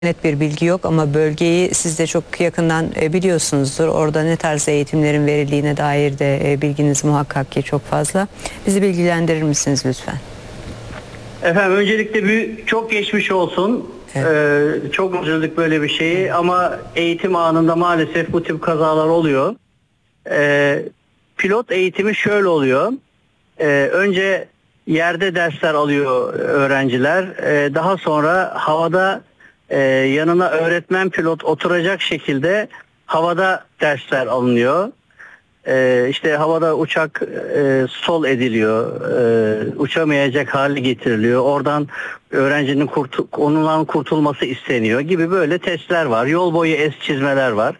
Net bir bilgi yok ama bölgeyi siz de çok yakından biliyorsunuzdur. Orada ne tarz eğitimlerin verildiğine dair de bilginiz muhakkak ki çok fazla. Bizi bilgilendirir misiniz lütfen? Efendim öncelikle çok geçmiş olsun. Evet. Çok üzüldük böyle bir şeyi ama eğitim anında maalesef bu tip kazalar oluyor. Pilot eğitimi şöyle oluyor. Önce yerde dersler alıyor öğrenciler. Daha sonra havada yanına öğretmen pilot oturacak şekilde havada dersler alınıyor. İşte havada uçak sol ediliyor, uçamayacak hale getiriliyor. Oradan öğrencinin onundan kurtulması isteniyor gibi böyle testler var. Yol boyu es çizmeler var.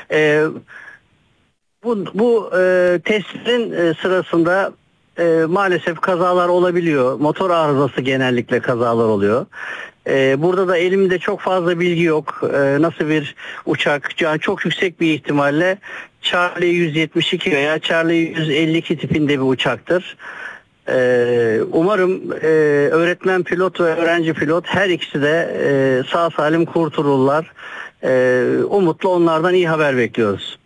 Bu testlerin sırasında maalesef kazalar olabiliyor. Motor arızası genellikle kazalar oluyor. Burada da elimde çok fazla bilgi yok. Nasıl bir uçak? Yani çok yüksek bir ihtimalle Charlie 172 veya Charlie 152 tipinde bir uçaktır. Umarım öğretmen pilot ve öğrenci pilot her ikisi de sağ salim kurtulurlar. Umutla onlardan iyi haber bekliyoruz.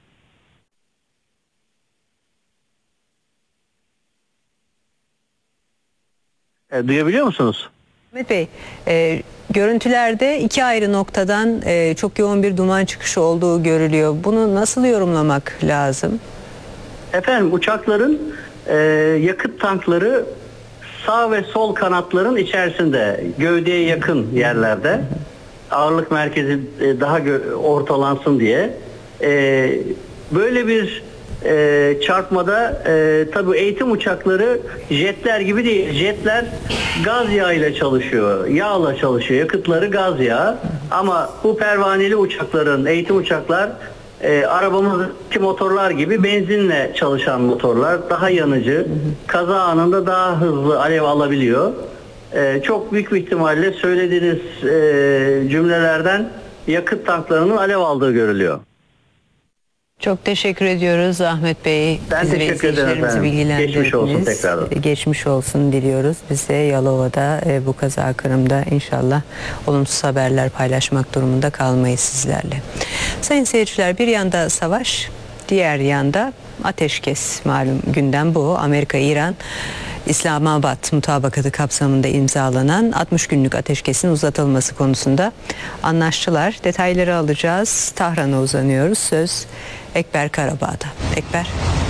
Duyabiliyor musunuz? Mehmet Bey, görüntülerde iki ayrı noktadan çok yoğun bir duman çıkışı olduğu görülüyor. Bunu nasıl yorumlamak lazım? Efendim uçakların yakıt tankları sağ ve sol kanatların içerisinde, gövdeye yakın yerlerde, ağırlık merkezi daha ortalansın diye. Böyle bir çarpmada tabii eğitim uçakları jetler gibi değil. Jetler gaz yağıyla çalışıyor, yağla çalışıyor. Yakıtları gaz yağı. Ama bu pervaneli uçakların, eğitim uçaklar arabamızdaki motorlar gibi benzinle çalışan motorlar. Daha yanıcı, kaza anında daha hızlı alev alabiliyor. Çok büyük bir ihtimalle söylediğiniz cümlelerden yakıt tanklarının alev aldığı görülüyor. Çok teşekkür ediyoruz Ahmet Bey. Ben teşekkür ederim efendim. Geçmiş olsun tekrardan. Geçmiş olsun diliyoruz. Biz de Yalova'da bu kaza Kırım'da inşallah olumsuz haberler paylaşmak durumunda kalmayız sizlerle. Sayın seyirciler, bir yanda savaş, diğer yanda ateşkes, malum gündem bu. Amerika-İran İslamabad mutabakatı kapsamında imzalanan 60 günlük ateşkesin uzatılması konusunda anlaştılar. Detayları alacağız. Tahran'a uzanıyoruz. Söz Ekber Karabağ'da. Ekber.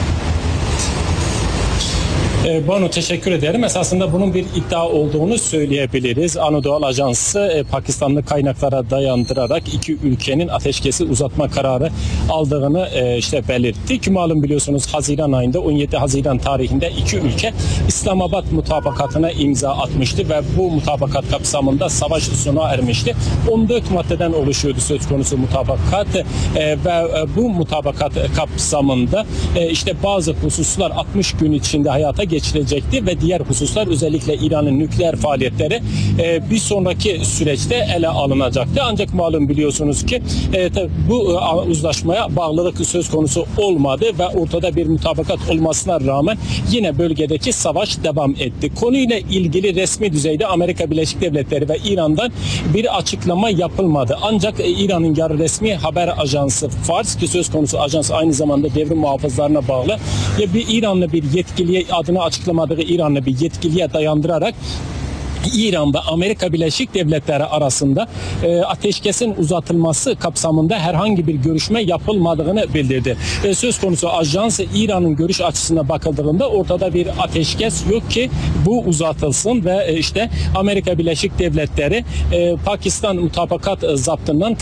Banu, teşekkür ederim. Esasında bunun bir iddia olduğunu söyleyebiliriz. Anadolu Ajansı Pakistanlı kaynaklara dayandırarak iki ülkenin ateşkesi uzatma kararı aldığını belirtti. Ki malum biliyorsunuz Haziran ayında 17 Haziran tarihinde iki ülke İslamabad mutabakatına imza atmıştı ve bu mutabakat kapsamında savaş sona ermişti. 14 maddeden oluşuyordu söz konusu mutabakat ve bu mutabakat kapsamında bazı hususlar 60 gün içinde hayata geçilecekti ve diğer hususlar özellikle İran'ın nükleer faaliyetleri bir sonraki süreçte ele alınacaktı. Ancak malum biliyorsunuz ki bu uzlaşmaya bağlılık söz konusu olmadı ve ortada bir mutabakat olmasına rağmen yine bölgedeki savaş devam etti. Konuyla ilgili resmi düzeyde Amerika Birleşik Devletleri ve İran'dan bir açıklama yapılmadı. Ancak İran'ın yarı resmi haber ajansı Fars, ki söz konusu ajans aynı zamanda devrim muhafızlarına bağlı ve bir İranlı bir yetkiliye, adını açıklamadığı İranlı bir yetkiliye dayandırarak İran ve Amerika Birleşik Devletleri arasında ateşkesin uzatılması kapsamında herhangi bir görüşme yapılmadığını bildirdi. Söz konusu ajans İran'ın görüş açısına bakıldığında ortada bir ateşkes yok ki bu uzatılsın ve Amerika Birleşik Devletleri Pakistan mutabakat zaptından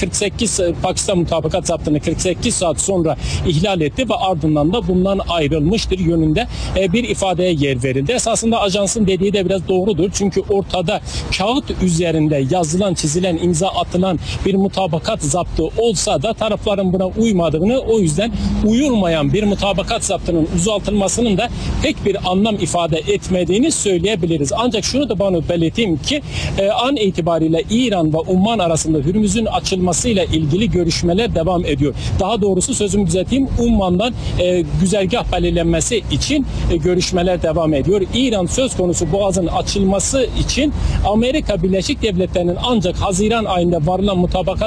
48 saat sonra ihlal etti ve ardından da bundan ayrılmıştır yönünde bir ifadeye yer verildi. Esasında ajansın dediği de biraz doğrudur. Çünkü ortada kağıt üzerinde yazılan, çizilen, imza atılan bir mutabakat zaptı olsa da tarafların buna uymadığını, o yüzden uyulmayan bir mutabakat zaptının uzatılmasının da pek bir anlam ifade etmediğini söyleyebiliriz. Ancak şunu da bana belirteyim ki an itibariyle İran ve Umman arasında Hürmüz'ün açılmasıyla ilgili görüşmeler devam ediyor. Daha doğrusu sözümü düzelteyim, Umman'dan güzergah belirlenmesi için görüşmeler devam ediyor. İran söz konusu boğazın açılması için için Amerika Birleşik Devletleri'nin ancak Haziran ayında varılan mutabakat